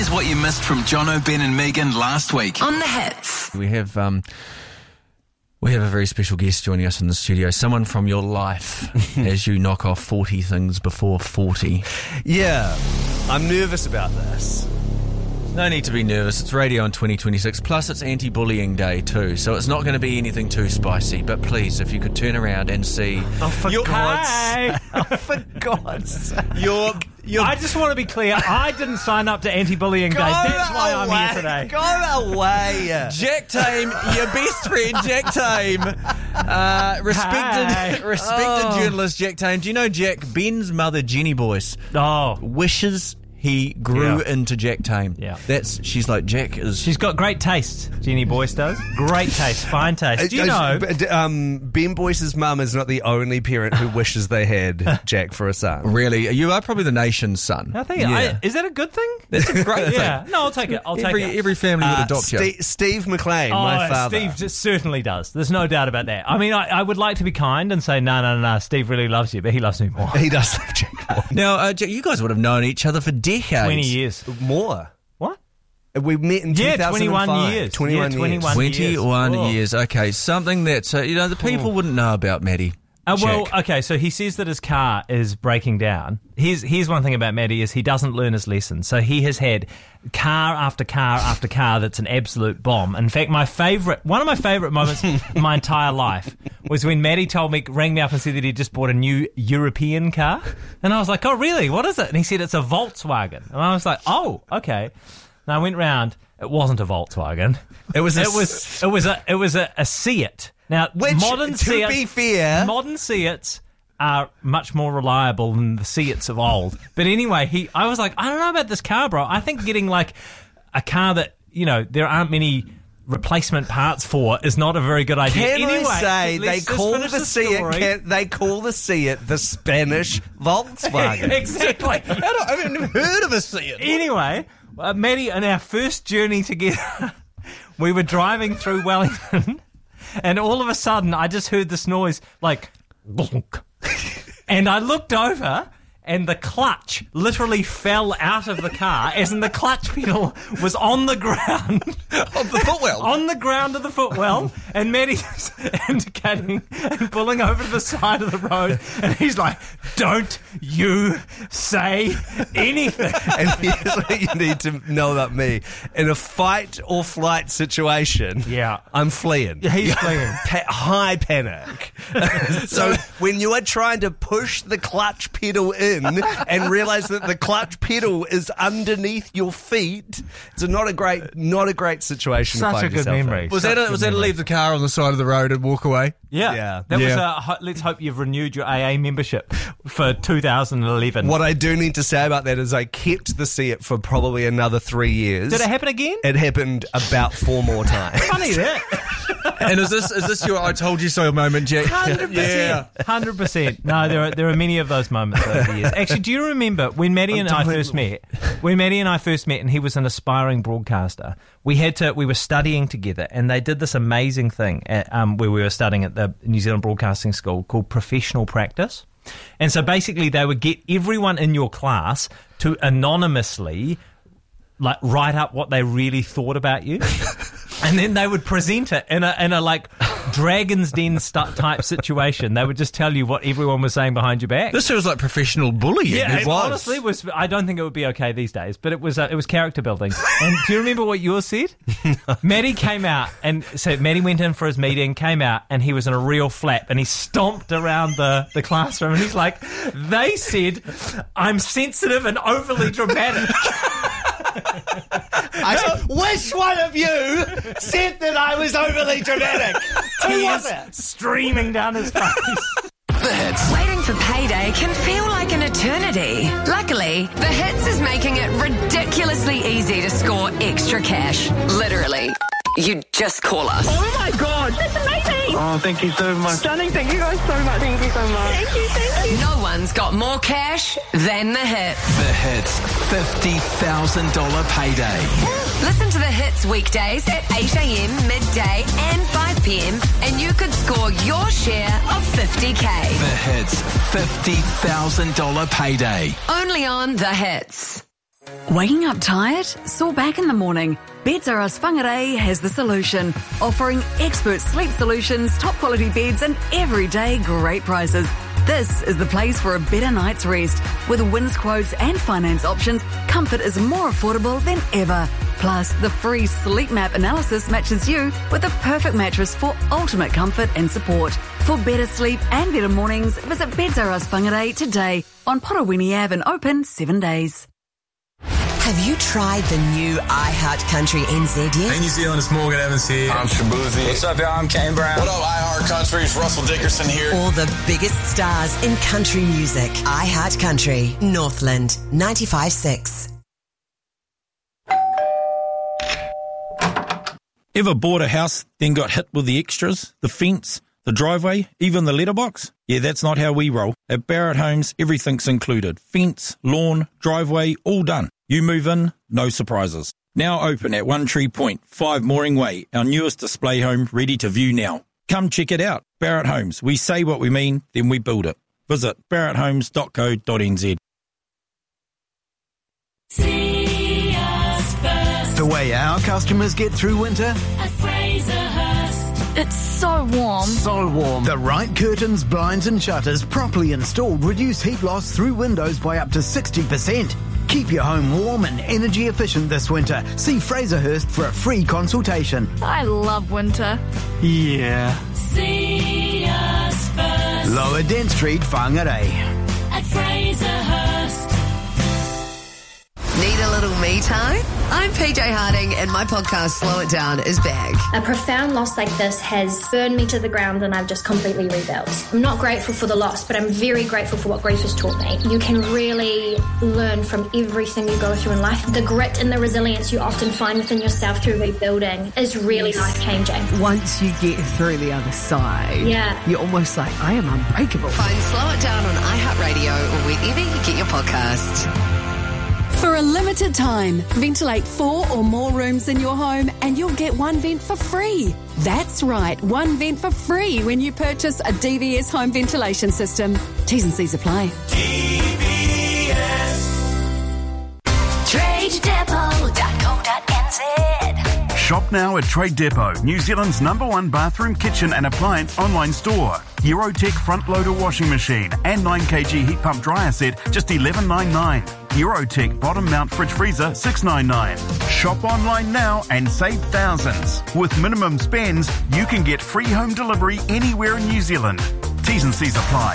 Here's what you missed from Jono, Ben and Megan last week. On the Hits. We have a very special guest joining us in the studio. Someone from your life as you knock off 40 things before 40. Yeah, I'm nervous about this. No need to be nervous. It's radio in 2026. Plus, it's anti-bullying day too, so it's not going to be anything too spicy. But please, if you could turn around and see... Oh, for God's sake. I just want to be clear, I didn't sign up to anti-bullying day. That's why I'm here today. Go away. Jack Tame, your best friend, Jack Tame. Respected journalist Jack Tame. Do you know Jack? Ben's mother, Jenny Boyce, wishes he grew into Jack Tame. Yeah. She's like, Jack is... She's got great taste, Jenny Boyce does. Great taste, fine taste. Do you know... Ben Boyce's mum is not the only parent who wishes they had Jack for a son. Really? You are probably the nation's son. I think... is that a good thing? That's a great thing. Yeah. No, I'll take it. Every family would adopt you. Steve McLean, my father. Steve just certainly does. There's no doubt about that. I mean, I would like to be kind and say, no, Steve really loves you, but he loves me more. He does love Jack more. Now, Jack, you guys would have known each other for decades. 20 years. More. What? We met in 2005. 21 years. 21 years. Okay, something that the people wouldn't know about Maddie. Okay, so he says that his car is breaking down. Here's one thing about Maddie is he doesn't learn his lessons. So he has had car after car after car that's an absolute bomb. In fact, one of my favourite moments in my entire life was when Maddie rang me up and said that he just bought a new European car. And I was like, oh, really? What is it? And he said it's a Volkswagen. And I was like, oh, okay. And I went round. It wasn't a Volkswagen. It was a Seat. Now, modern Seats are much more reliable than the Seats of old. But anyway, I was like, I don't know about this car, bro. I think getting like a car that, there aren't many replacement parts for is not a very good idea. They call the Seat the Spanish Volkswagen. Exactly. I've never heard of a Seat. Anyway, Maddie, on our first journey together, we were driving through Wellington. And all of a sudden, I just heard this noise, like, bonk. And I looked over, and the clutch literally fell out of the car, as in the clutch pedal was on the ground. Of the footwell? On the ground of the footwell. And Maddie's indicating and pulling over to the side of the road. And he's like, don't you say anything. And here's what you need to know about me. In a fight or flight situation, I'm fleeing. He's fleeing. High panic. So when you are trying to push the clutch pedal in and realise that the clutch pedal is underneath your feet, it's not a great situation. Such to find a good memory. In. Was that to leave the car on the side of the road and walk away? Yeah. That was let's hope you've renewed your AA membership for 2011. What I do need to say about that is I kept the Seat for probably another 3 years. Did it happen again? It happened about 4 more times. Funny that. And is this your I told you so moment, Jack? 100%. Yeah. 100%. No, there are many of those moments over the years. Actually, do you remember when Maddie and I first met? When Maddie and I first met, and he was an aspiring broadcaster. We were studying together, and they did this amazing thing where we were studying at the New Zealand Broadcasting School called professional practice. And so basically, they would get everyone in your class to anonymously write up what they really thought about you. And then they would present it in a like Dragon's Den type situation. They would just tell you what everyone was saying behind your back. This feels like professional bullying. Yeah, it honestly was. I don't think it would be okay these days, but it was character building. And do you remember what yours said? Maddie came out, and so Maddie went in for his meeting, came out, and he was in a real flap, and he stomped around the classroom, and he's like, "They said I'm sensitive and overly dramatic." Which one of you said that I was overly dramatic? Who was it? Streaming down his face. The Hits. Waiting for payday can feel like an eternity. Luckily, The Hits is making it ridiculously easy to score extra cash. Literally. You just call us. Oh my God, that's amazing. Oh, thank you so much. Stunning. Thank you guys so much. Thank you so much. Thank you. No one's got more cash than The Hits. The Hits $50,000 payday. Listen to The Hits weekdays at 8 a.m, midday and 5 p.m. and you could score your share of $50,000. The Hits $50,000 payday. Only on The Hits. Waking up tired? Sore back in the morning? Beds R Us Whangarei has the solution, offering expert sleep solutions, top quality beds and everyday great prices. This is the place for a better night's rest. With wins quotes and finance options, comfort is more affordable than ever. Plus, the free sleep map analysis matches you with the perfect mattress for ultimate comfort and support. For better sleep and better mornings, visit Beds R Us Whangarei today on Porowini Ave and open 7 days. Have you tried the new iHeart Country NZ yet? Hey New Zealand, it's Morgan Evans here. I'm Shabuzi. What's up, y'all? I'm Kane Brown. What up, iHeart Country? It's Russell Dickerson here. All the biggest stars in country music. iHeart Country, Northland, 95.6. Ever bought a house, then got hit with the extras, the fence, the driveway, even the letterbox? Yeah, that's not how we roll. At Barrett Homes, everything's included. Fence, lawn, driveway, all done. You move in, no surprises. Now open at One Tree Point, 5 Mooring Way, our newest display home ready to view now. Come check it out. Barrett Homes, we say what we mean, then we build it. Visit barretthomes.co.nz. See us first. The way our customers get through winter? At Fraserhurst. It's so warm. So warm. The right curtains, blinds and shutters properly installed reduce heat loss through windows by up to 60%. Keep your home warm and energy efficient this winter. See Fraserhurst for a free consultation. I love winter. Yeah. See us first. Lower Dent Street, Whangarei. At Fraserhurst. Need a little me time? I'm PJ Harding and my podcast Slow It Down is back. A profound loss like this has burned me to the ground and I've just completely rebuilt. I'm not grateful for the loss, but I'm very grateful for what grief has taught me. You can really learn from everything you go through in life. The grit and the resilience you often find within yourself through rebuilding is really life-changing. Once you get through the other side, you're almost like, I am unbreakable. Find Slow It Down on iHeartRadio or wherever you get your podcasts. For a limited time, ventilate 4 or more rooms in your home and you'll get 1 vent for free. That's right, 1 vent for free when you purchase a DVS home ventilation system. T's and C's apply. DVS. TradeDepot.co.nz. Shop now at Trade Depot, New Zealand's #1 bathroom, kitchen and appliance online store. Eurotech front loader washing machine and 9kg heat pump dryer set, just $11.99. Eurotech bottom mount fridge freezer, $6.99. Shop online now and save thousands. With minimum spends, you can get free home delivery anywhere in New Zealand. T's and C's apply.